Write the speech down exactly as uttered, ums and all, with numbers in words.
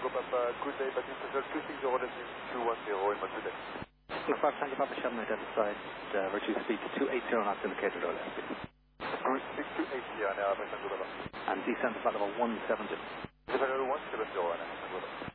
Tango Papa, good day, but it's two six zero two one zero in Montreal. Tango five Tango Papa Shannon identified, uh, reduce speed to two eighty knots indicated or less. Cruise six two eight zero, now Tango Papa. And descend to flight level one seven zero. Descend level one seven zero, now Tango Papa.